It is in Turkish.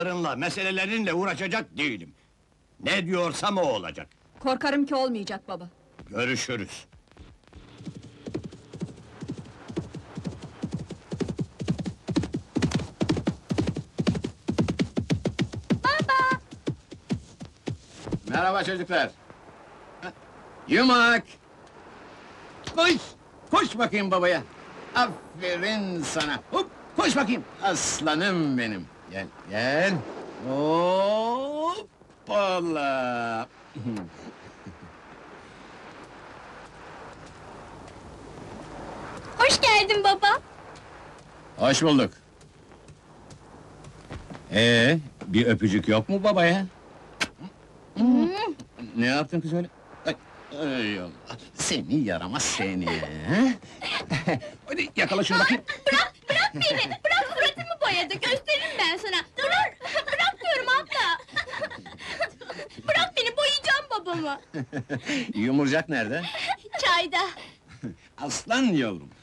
Meselelerinle uğraşacak değilim. Ne diyorsam o olacak. Korkarım ki olmayacak baba. Görüşürüz. Merhaba çocuklar. Yumak! Koş! Koş bakayım babaya! Aferin sana! Hop! Koş bakayım! Aslanım benim! Gel, gel! Hoppala! Hoş geldin baba. Hoş bulduk! Bir öpücük yok mu babaya? Ne yaptın kız öyle? Ay Allah! Seni yaramaz seni! Hadi yakala şunu bakayım! Bırak beni! Bırak suratımı boyadı, gösteririm ben sana! Bırak! Bırak diyorum abla! Bırak beni, boyayacağım babamı! Yumurcak nerede? Çayda! Aslan yavrum!